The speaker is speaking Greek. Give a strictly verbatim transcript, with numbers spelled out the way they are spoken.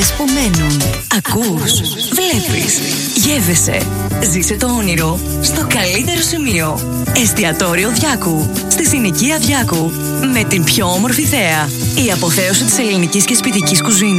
στιγμές που μένουν. Ακούς, βλέπεις, γεύεσαι. Ζήσε το όνειρο στο καλύτερο σημείο. Εστιατόριο Διάκου, στη συνοικία Διάκου, με την πιο όμορφη θέα. Η αποθέωση της ελληνικής και σπιτικής κουζίνας.